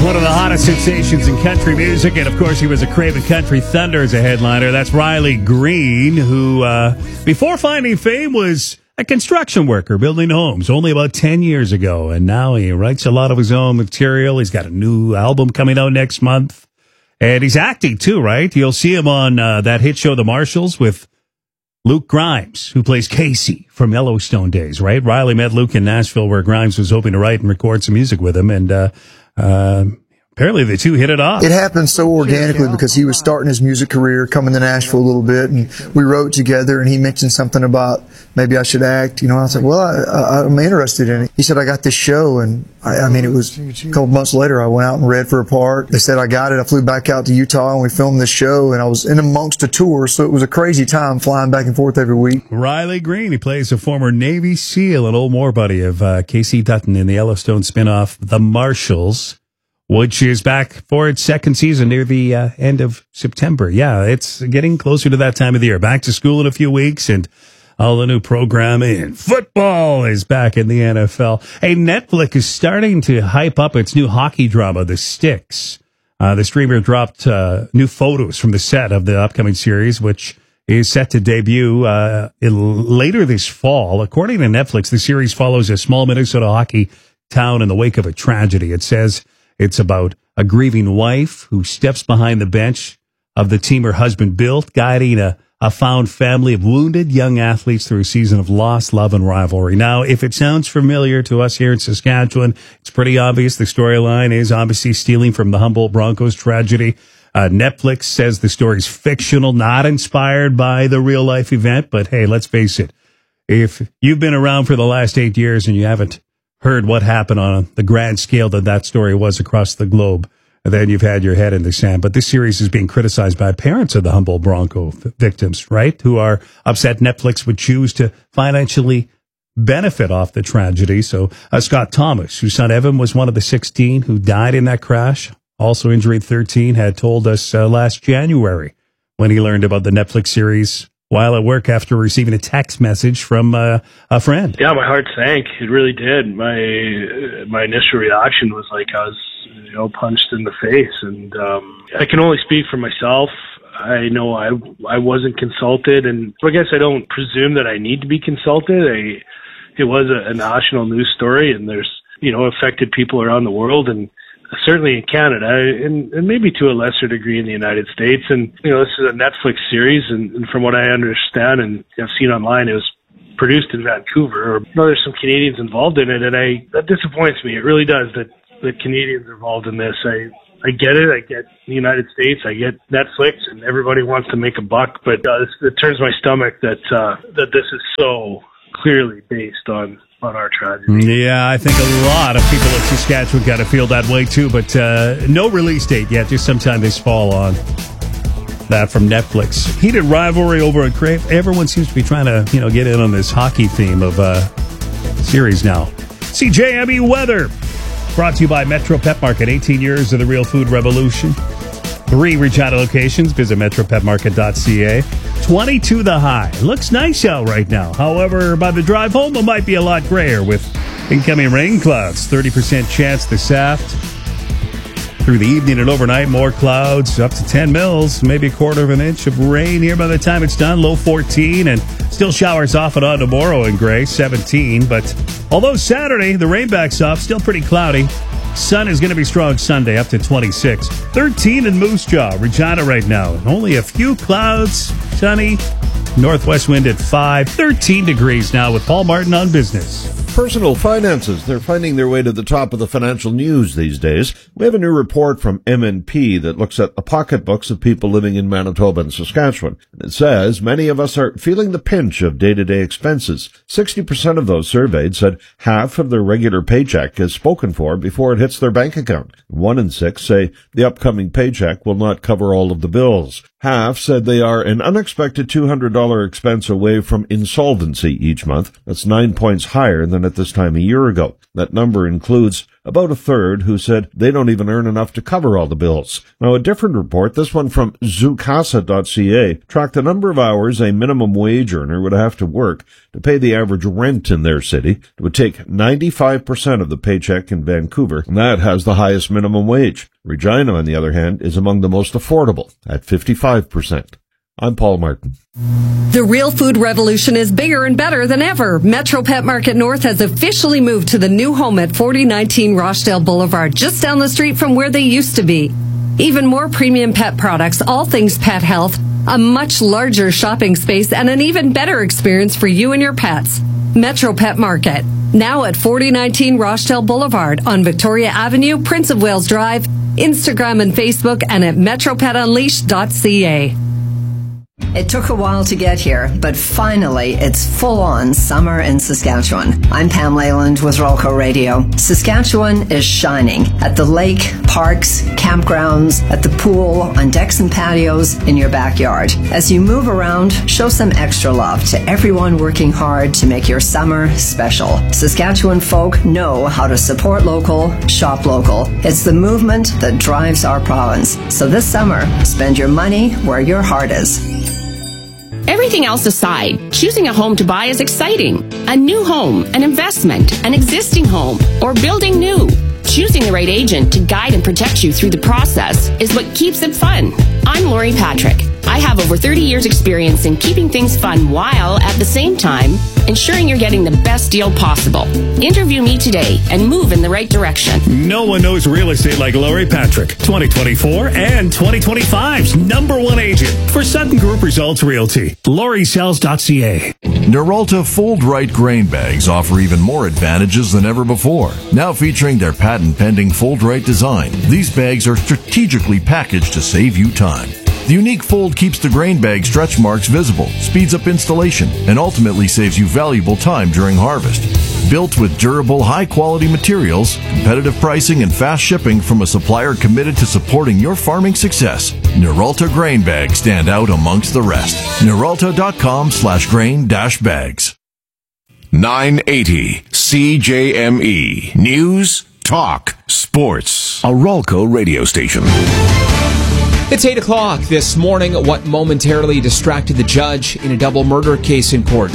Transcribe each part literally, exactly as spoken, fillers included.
one of the hottest sensations in country music, and of course he was a Craven Country Thunder as a headliner. That's Riley Green, who uh, before finding fame was a construction worker building homes only about ten years ago, and now he writes a lot of his own material. He's got a new album coming out next month, and he's acting too, right? You'll see him on uh, that hit show The Marshals with Luke Grimes, who plays Casey from Yellowstone days, right? Riley met Luke in Nashville, where Grimes was hoping to write and record some music with him, and uh, uh, apparently the two hit it off. It happened so organically because he was starting his music career, coming to Nashville a little bit, and we wrote together, and he mentioned something about maybe I should act. You know, I was like, well, I, I, I'm interested in it. He said, I got this show, and I, I mean, it was a couple months later, I went out and read for a part. They said I got it. I flew back out to Utah, and we filmed this show, and I was in amongst a tour, so it was a crazy time flying back and forth every week. Riley Green, he plays a former Navy SEAL, an old more buddy of uh, Casey Dutton in the Yellowstone spinoff, The Marshals, which is back for its second season near the uh, end of September. Yeah, it's getting closer to that time of the year. Back to school in a few weeks, and all the new programming. Football is back in the N F L. Hey, Netflix is starting to hype up its new hockey drama, The Sticks. Uh, the streamer dropped uh, new photos from the set of the upcoming series, which is set to debut uh, in, later this fall. According to Netflix, the series follows a small Minnesota hockey town in the wake of a tragedy. It says it's about a grieving wife who steps behind the bench of the team her husband built, guiding a, a found family of wounded young athletes through a season of loss, love, and rivalry. Now, if it sounds familiar to us here in Saskatchewan, it's pretty obvious. The storyline is obviously stealing from the Humboldt Broncos tragedy. Uh, Netflix says the story's fictional, not inspired by the real-life event. But hey, let's face it. If you've been around for the last eight years and you haven't heard what happened on the grand scale that that story was across the globe, and then you've had your head in the sand. But this series is being criticized by parents of the Humboldt Bronco v- victims, right, who are upset Netflix would choose to financially benefit off the tragedy. So uh, Scott Thomas, whose son Evan was one of the sixteen who died in that crash, also injured thirteen, had told us uh, last January when he learned about the Netflix series while at work after receiving a text message from uh, a friend. Yeah, my heart sank. It really did. My uh, my initial reaction was like I was, you know, punched in the face. And um, I can only speak for myself. I know I I wasn't consulted, and I guess I don't presume that I need to be consulted. I, it was a, a national news story, and there's, you know, affected people around the world, and certainly in Canada, and, and maybe to a lesser degree in the United States. And, you know, this is a Netflix series, and, and from what I understand and I've seen online, it was produced in Vancouver. You know, there's some Canadians involved in it, and I that disappoints me. It really does that the Canadians are involved in this. I I get it. I get the United States. I get Netflix, and everybody wants to make a buck. But uh, it turns my stomach that uh, that this is so clearly based on on our tragedy. Yeah, I think a lot of people in Saskatchewan got to feel that way too, but uh, no release date yet, just sometime this fall on that from Netflix. Heated rivalry over at Crave. Everyone seems to be trying to, you know, get in on this hockey theme of uh, series now. C J M E weather brought to you by Metro Pet Market. eighteen years of the real food revolution. Three Regina locations. Visit metro pet market dot c a. twenty-two the high. Looks nice out right now. However, by the drive home, it might be a lot grayer with incoming rain clouds. thirty percent chance this aft. Through the evening and overnight, more clouds, up to ten mils, maybe a quarter of an inch of rain here by the time it's done. Low fourteen, and still showers off and on tomorrow in gray, seventeen. But although Saturday, the rain backs off, still pretty cloudy. Sun is going to be strong Sunday, up to twenty-six. thirteen in Moose Jaw, Regina right now. Only a few clouds, sunny. Northwest wind at five. thirteen degrees now with Paul Martin on Business. Personal finances, they're finding their way to the top of the financial news these days. We have a new report from M N P that looks at the pocketbooks of people living in Manitoba and Saskatchewan. It says many of us are feeling the pinch of day-to-day expenses. sixty percent of those surveyed said half of their regular paycheck is spoken for before it hits their bank account. One in six say the upcoming paycheck will not cover all of the bills. Half said they are an unexpected two hundred dollars expense away from insolvency each month. That's nine points higher than at this time a year ago. That number includes about a third who said they don't even earn enough to cover all the bills. Now, a different report, this one from zoocasa dot c a, tracked the number of hours a minimum wage earner would have to work to pay the average rent in their city. It would take ninety-five percent of the paycheck in Vancouver, and that has the highest minimum wage. Regina, on the other hand, is among the most affordable at fifty-five percent. I'm Paul Martin. The real food revolution is bigger and better than ever. Metro Pet Market North has officially moved to the new home at forty nineteen Rochdale Boulevard, just down the street from where they used to be. Even more premium pet products, all things pet health, a much larger shopping space, and an even better experience for you and your pets. Metro Pet Market, now at forty nineteen Rochdale Boulevard on Victoria Avenue, Prince of Wales Drive, Instagram and Facebook, and at metro pet unleashed dot c a. It took a while to get here, but finally it's full-on summer in Saskatchewan. I'm Pam Leyland with Rolco Radio. Saskatchewan is shining at the lake, parks, campgrounds, at the pool, on decks and patios, in your backyard. As you move around, show some extra love to everyone working hard to make your summer special. Saskatchewan folk know how to support local, shop local. It's the movement that drives our province. So this summer, spend your money where your heart is. Everything else aside, choosing a home to buy is exciting. A new home, an investment, an existing home, or building new. Choosing the right agent to guide and protect you through the process is what keeps it fun. I'm Lori Patrick. I have over thirty years experience in keeping things fun while, at the same time, ensuring you're getting the best deal possible. Interview me today and move in the right direction. No one knows real estate like Lori Patrick. twenty twenty-four and twenty twenty-five's number one agent for Sutton Group Results Realty. Lori Sells dot c a. Noralta Fold Right grain bags offer even more advantages than ever before. Now featuring their patent-pending Fold Right design, these bags are strategically packaged to save you time. The unique fold keeps the grain bag stretch marks visible, speeds up installation, and ultimately saves you valuable time during harvest. Built with durable, high-quality materials, competitive pricing, and fast shipping from a supplier committed to supporting your farming success, Noralta grain bags stand out amongst the rest. Noralta.com slash grain dash bags. nine eighty C J M E. News, talk, sports. A Rolco radio station. It's eight o'clock this morning. What momentarily distracted the judge in a double murder case in court?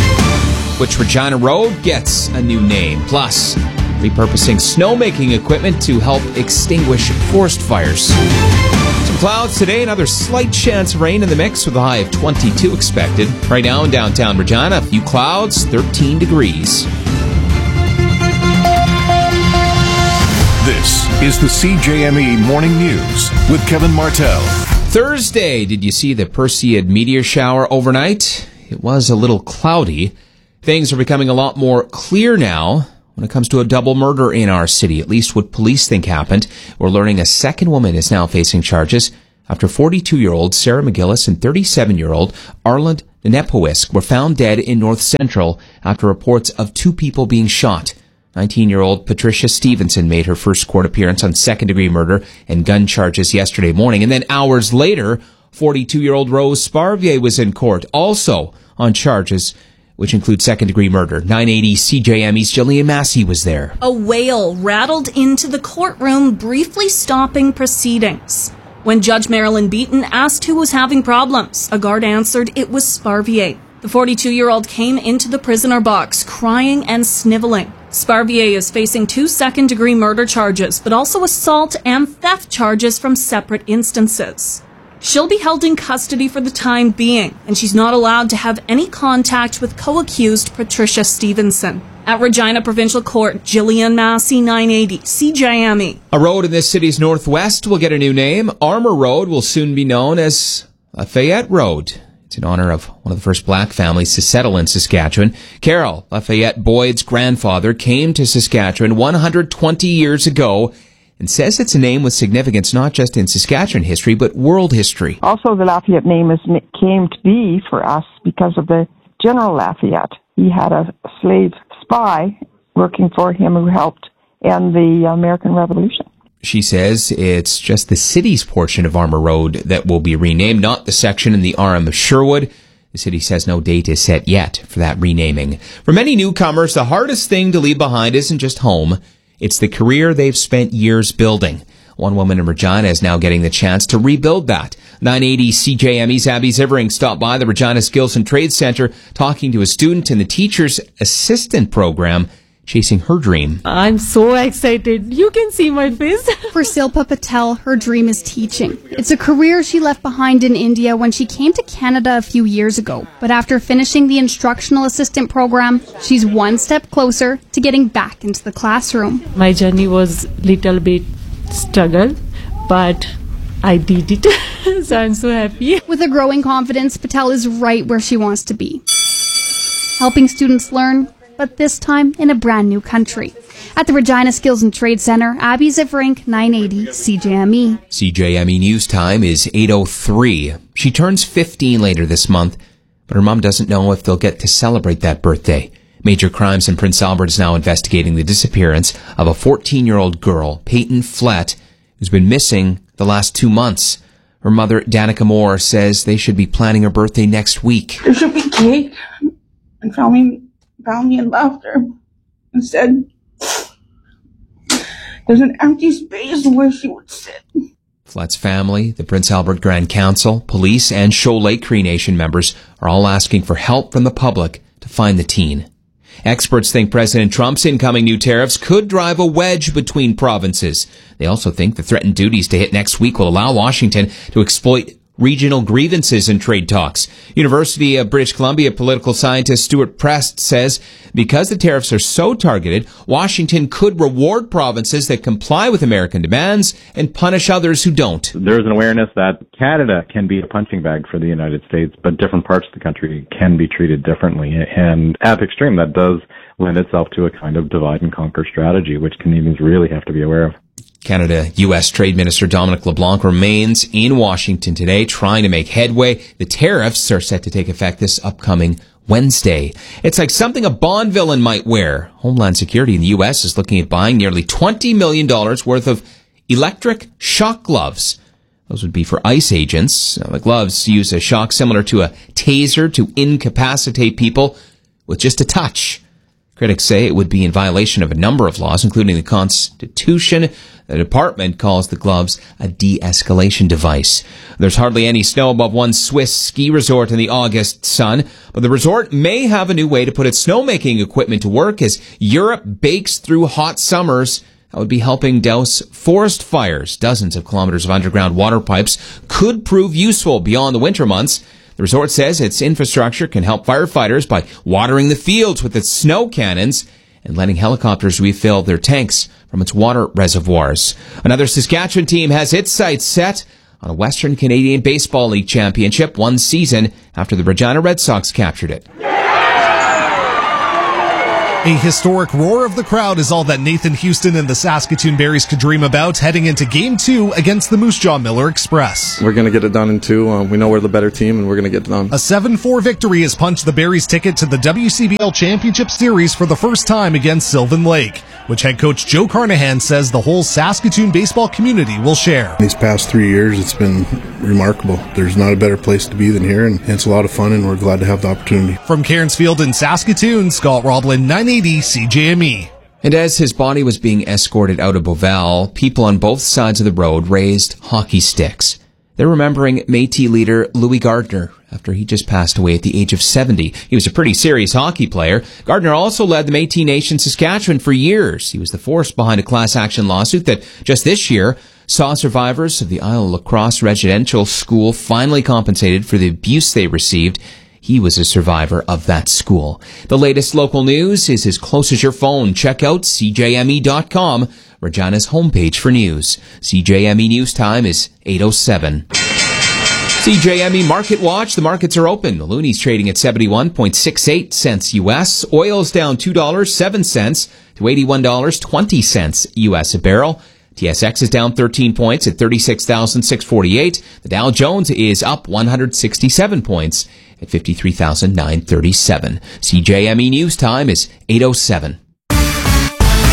Which Regina Road gets a new name. Plus, repurposing snowmaking equipment to help extinguish forest fires. Some clouds today, another slight chance of rain in the mix with a high of twenty-two expected. Right now in downtown Regina, a few clouds, thirteen degrees. This is the C J M E Morning News with Kevin Martell. Thursday, did you see the Perseid meteor shower overnight? It was a little cloudy. Things are becoming a lot more clear now when it comes to a double murder in our city, at least what police think happened. We're learning a second woman is now facing charges after forty-two-year-old Sarah McGillis and thirty-seven-year-old Arland Nepowisk were found dead in North Central after reports of two people being shot. nineteen-year-old Patricia Stevenson made her first court appearance on second-degree murder and gun charges yesterday morning. And then hours later, forty-two-year-old Rose Sparvier was in court, also on charges which include second-degree murder. nine eighty C J M E's Jillian Massey was there. A whale rattled into the courtroom, briefly stopping proceedings. When Judge Marilyn Beaton asked who was having problems, a guard answered it was Sparvier. The forty-two-year-old came into the prisoner box crying and sniveling. Sparvier is facing two second-degree murder charges, but also assault and theft charges from separate instances. She'll be held in custody for the time being, and she's not allowed to have any contact with co-accused Patricia Stevenson. At Regina Provincial Court, Jillian Massey, nine eighty C J M E. A road in this city's northwest will get a new name. Armour Road will soon be known as Lafayette Road. It's in honor of one of the first black families to settle in Saskatchewan. Carol Lafayette Boyd's grandfather came to Saskatchewan one hundred twenty years ago and says it's a name with significance not just in Saskatchewan history, but world history. Also, the Lafayette name is, came to be for us because of the General Lafayette. He had a slave spy working for him who helped end the American Revolution. She says it's just the city's portion of Armour Road that will be renamed, not the section in the R M of Sherwood. The city says no date is set yet for that renaming. For many newcomers, the hardest thing to leave behind isn't just home. It's the career they've spent years building. One woman in Regina is now getting the chance to rebuild that. nine eighty C J M E's Abby Zivering stopped by the Regina Skills and Trades Center talking to a student in the Teacher's Assistant program, chasing her dream. I'm so excited. You can see my face. For Silpa Patel, her dream is teaching. It's a career she left behind in India when she came to Canada a few years ago. But after finishing the instructional assistant program, she's one step closer to getting back into the classroom. My journey was a little bit struggle, but I did it. So I'm so happy. With a growing confidence, Patel is right where she wants to be. Helping students learn, but this time in a brand new country. At the Regina Skills and Trade Center, Abby Zivering, nine eighty C J M E. C J M E News Time is eight oh three. She turns fifteen later this month, but her mom doesn't know if they'll get to celebrate that birthday. Major Crimes in Prince Albert is now investigating the disappearance of a fourteen-year-old girl, Peyton Flett, who's been missing the last two months. Her mother, Danica Moore, says they should be planning her birthday next week. There should be cake and family, family and laughter. Instead, there's an empty space where she would sit. Flett's family, the Prince Albert Grand Council, police, and Shoal Lake Cree Nation members are all asking for help from the public to find the teen. Experts think President Trump's incoming new tariffs could drive a wedge between provinces. They also think the threatened duties to hit next week will allow Washington to exploit regional grievances in trade talks. University of British Columbia political scientist Stuart Prest says because the tariffs are so targeted, Washington could reward provinces that comply with American demands and punish others who don't. There's an awareness that Canada can be a punching bag for the United States, but different parts of the country can be treated differently. And at the extreme, that does lend itself to a kind of divide and conquer strategy, which Canadians really have to be aware of. Canada-U S Trade Minister Dominic LeBlanc remains in Washington today trying to make headway. The tariffs are set to take effect this upcoming Wednesday. It's like something a Bond villain might wear. Homeland Security in the U S is looking at buying nearly twenty million dollars worth of electric shock gloves. Those would be for ICE agents. The gloves use a shock similar to a taser to incapacitate people with just a touch. Critics say it would be in violation of a number of laws, including the Constitution. The department calls the gloves a de-escalation device. There's hardly any snow above one Swiss ski resort in the August sun, but the resort may have a new way to put its snowmaking equipment to work as Europe bakes through hot summers. That would be helping douse forest fires. Dozens of kilometers of underground water pipes could prove useful beyond the winter months. The resort says its infrastructure can help firefighters by watering the fields with its snow cannons and letting helicopters refill their tanks from its water reservoirs. Another Saskatchewan team has its sights set on a Western Canadian Baseball League championship one season after the Regina Red Sox captured it. A historic roar of the crowd is all that Nathan Houston and the Saskatoon Berries could dream about heading into Game two against the Moose Jaw Miller Express. We're going to get it done in two. Um, we know we're the better team, and we're going to get it done. A seven four victory has punched the Berries' ticket to the W C B L Championship Series for the first time against Sylvan Lake, which head coach Joe Carnahan says the whole Saskatoon baseball community will share. These past three years, it's been remarkable. There's not a better place to be than here, and it's a lot of fun, and we're glad to have the opportunity. From Cairns Field in Saskatoon, Scott Roblin, nine eighty C J M E. And as his body was being escorted out of Beauval, people on both sides of the road raised hockey sticks. They're remembering Métis leader Louis Gardner after he just passed away at the age of seventy. He was a pretty serious hockey player. Gardner also led the Métis Nation Saskatchewan for years. He was the force behind a class action lawsuit that just this year saw survivors of the Isle La Crosse Residential School finally compensated for the abuse they received. He was a survivor of that school. The latest local news is as close as your phone. Check out C J M E dot com, Regina's homepage for news. C J M E News Time is eight oh seven. C J M E Market Watch. The markets are open. The Looney's trading at seventy-one point six eight cents U S. Oil's down two dollars and seven cents to eighty-one dollars and twenty cents U S a barrel. T S X is down thirteen points at thirty-six thousand six hundred forty-eight. The Dow Jones is up one hundred sixty-seven points at fifty-three thousand nine hundred thirty-seven. C J M E News Time is eight oh seven.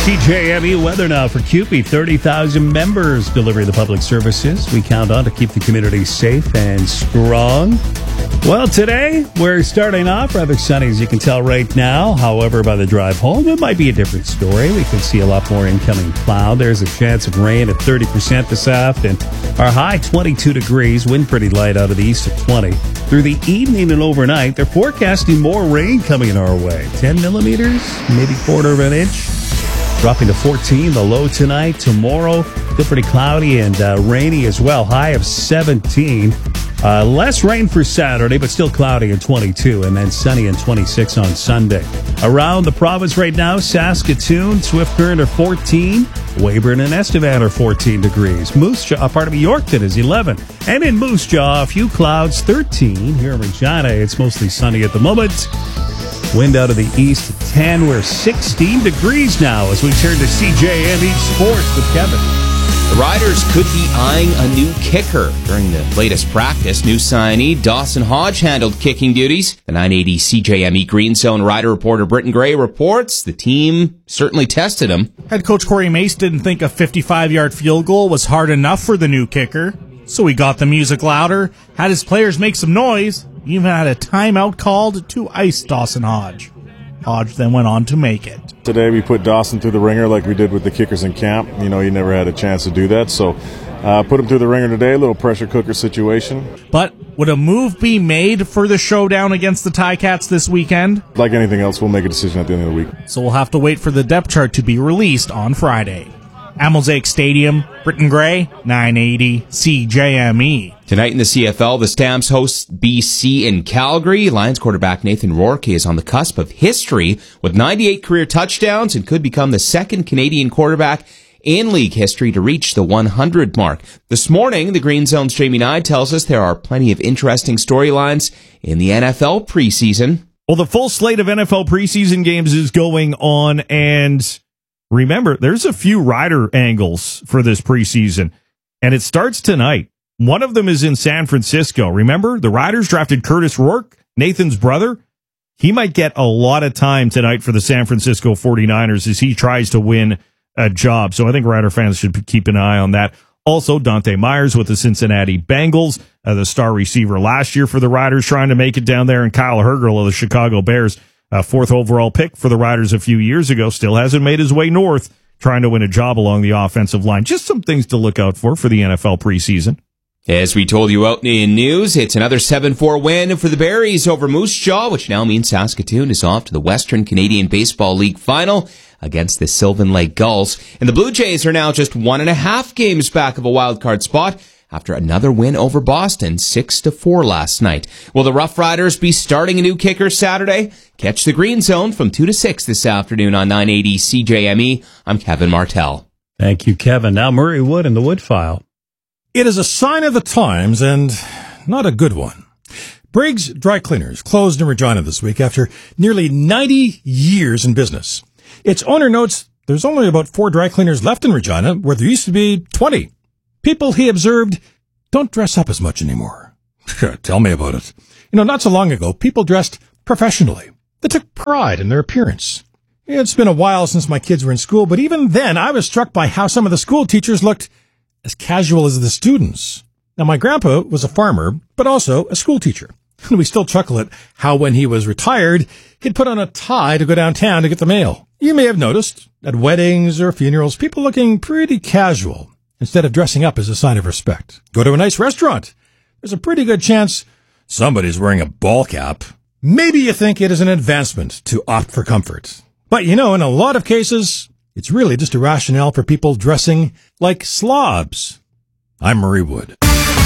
C J M E weather now for C U P E. thirty thousand members delivering the public services we count on to keep the community safe and strong. Well, today we're starting off rather sunny, as you can tell right now. However, by the drive home, it might be a different story. We could see a lot more incoming cloud. There's a chance of rain at thirty percent this afternoon. Our high, twenty-two degrees. Wind pretty light out of the east at twenty. Through the evening and overnight, they're forecasting more rain coming our way. ten millimeters, maybe quarter of an inch. Dropping to fourteen, the low tonight. Tomorrow, still pretty cloudy and uh, rainy as well. High of seventeen. Uh, less rain for Saturday, but still cloudy at twenty-two, and then sunny and twenty-six on Sunday. Around the province right now, Saskatoon, Swift Current are fourteen. Weyburn and Estevan are fourteen degrees. Moose Jaw, part of Yorkton, is eleven. And in Moose Jaw, a few clouds, thirteen. Here in Regina, it's mostly sunny at the moment. Wind out of the east at ten. We're sixteen degrees now as we turn to C J M E Sports with Kevin. The Riders could be eyeing a new kicker during the latest practice. New signee Dawson Hodge handled kicking duties. The nine eighty C J M E Green Zone Rider reporter Britton Gray reports the team certainly tested him. Head coach Corey Mace didn't think a fifty-five-yard field goal was hard enough for the new kicker, so he got the music louder, had his players make some noise, even had a timeout called to ice Dawson Hodge. Hodge then went on to make it. Today we put Dawson through the ringer like we did with the kickers in camp. You know, he never had a chance to do that, so uh, put him through the ringer today, a little pressure cooker situation. But would a move be made for the showdown against the Ticats this weekend? Like anything else, we'll make a decision at the end of the week. So we'll have to wait for the depth chart to be released on Friday. At Mosaic Stadium, Britton Gray, nine eighty C J M E. Tonight in the C F L, the Stamps host B C in Calgary. Lions quarterback Nathan Rourke is on the cusp of history with ninety-eight career touchdowns and could become the second Canadian quarterback in league history to reach the one hundred mark. This morning, the Green Zone's Jamie Nye tells us there are plenty of interesting storylines in the N F L preseason. Well, the full slate of N F L preseason games is going on, and remember, there's a few Rider angles for this preseason, and it starts tonight. One of them is in San Francisco. Remember, the Riders drafted Curtis Rourke, Nathan's brother. He might get a lot of time tonight for the San Francisco forty-niners as he tries to win a job. So I think Rider fans should keep an eye on that. Also, Dante Myers with the Cincinnati Bengals, uh, the star receiver last year for the Riders, trying to make it down there, and Kyle Hergel of the Chicago Bears, uh, fourth overall pick for the Riders a few years ago, still hasn't made his way north, trying to win a job along the offensive line. Just some things to look out for for the N F L preseason. As we told you out in news, it's another seven four win for the Berries over Moose Jaw, which now means Saskatoon is off to the Western Canadian Baseball League final against the Sylvan Lake Gulls. And the Blue Jays are now just one and a half games back of a wildcard spot after another win over Boston, six to four last night. Will the Rough Riders be starting a new kicker Saturday? Catch the Green Zone from two to six this afternoon on nine eighty C J M E. I'm Kevin Martell. Thank you, Kevin. Now Murray Wood in the Wood File. It is a sign of the times, and not a good one. Briggs Dry Cleaners closed in Regina this week after nearly ninety years in business. Its owner notes there's only about four dry cleaners left in Regina, where there used to be twenty. People, he observed, don't dress up as much anymore. Tell me about it. You know, not so long ago, people dressed professionally. They took pride in their appearance. It's been a while since my kids were in school, but even then, I was struck by how some of the school teachers looked as casual as the students. Now, my grandpa was a farmer, but also a school teacher. And we still chuckle at how when he was retired, he'd put on a tie to go downtown to get the mail. You may have noticed, at weddings or funerals, people looking pretty casual instead of dressing up as a sign of respect. Go to a nice restaurant. There's a pretty good chance somebody's wearing a ball cap. Maybe you think it is an advancement to opt for comfort. But, you know, in a lot of cases, it's really just a rationale for people dressing like slobs. I'm Murray Wood.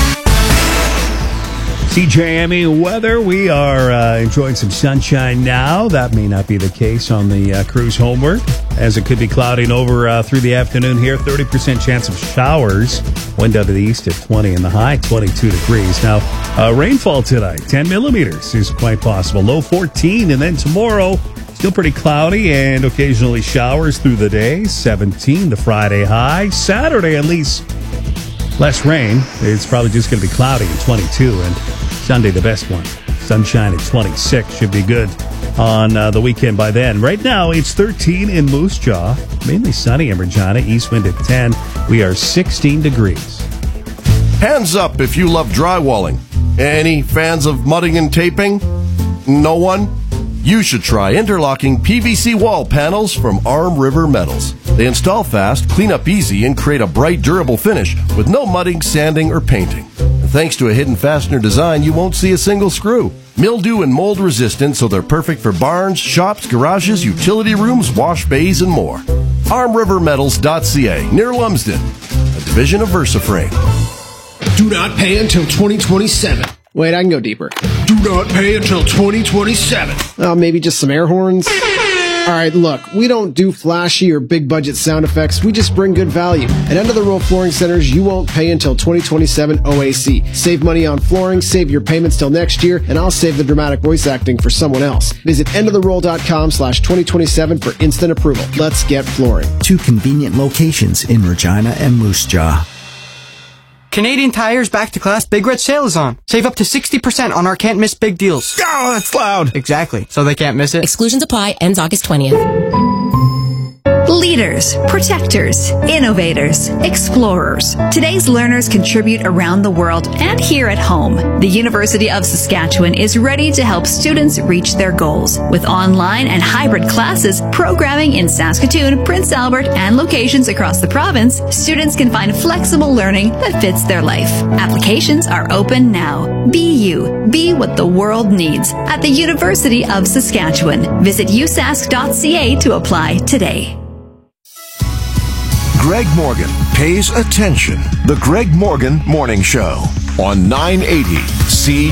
C J M E weather. We are uh, enjoying some sunshine now. That may not be the case on the uh, cruise homeward, as it could be clouding over uh, through the afternoon here. thirty percent chance of showers. Wind out of the east at twenty, and the high twenty-two degrees. Now, uh, rainfall tonight, ten millimeters is quite possible. Low fourteen, and then tomorrow, still pretty cloudy and occasionally showers through the day. seventeen, the Friday high. Saturday, at least, less rain. It's probably just going to be cloudy at twenty-two, and Sunday, the best one. Sunshine at twenty-six should be good. on uh, the weekend by then. Right now, it's thirteen in Moose Jaw. Mainly sunny in Regina. East wind at ten. We are sixteen degrees. Hands up if you love drywalling. Any fans of mudding and taping? No one? You should try interlocking P V C wall panels from Arm River Metals. They install fast, clean up easy, and create a bright, durable finish with no mudding, sanding, or painting. And thanks to a hidden fastener design, you won't see a single screw. Mildew and mold resistant, so they're perfect for barns, shops, garages, utility rooms, wash bays, and more. arm river metals dot c a, near Lumsden, a division of VersaFrame. Do not pay until twenty twenty-seven. Wait, I can go deeper. Do not pay until twenty twenty-seven. Oh, maybe just some air horns? All right, look, we don't do flashy or big budget sound effects. We just bring good value. At End of the Row Flooring Centers, you won't pay until twenty twenty-seven O A C. Save money on flooring, save your payments till next year, and I'll save the dramatic voice acting for someone else. Visit end of the roll dot com slash twenty twenty-seven for instant approval. Let's get flooring. Two convenient locations in Regina and Moose Jaw. Canadian Tire's Back to Class Big Red Sale is on. Save up to sixty percent on our can't miss big deals. Oh, that's loud. Exactly. So they can't miss it. Exclusions apply. Ends August twentieth. Leaders, protectors, innovators, explorers. Today's learners contribute around the world and here at home. The University of Saskatchewan is ready to help students reach their goals. With online and hybrid classes, programming in Saskatoon, Prince Albert, and locations across the province, students can find flexible learning that fits their life. Applications are open now. Be you. Be what the world needs at the University of Saskatchewan. Visit u sask dot c a to apply today. Greg Morgan pays attention. The Greg Morgan Morning Show on nine eighty C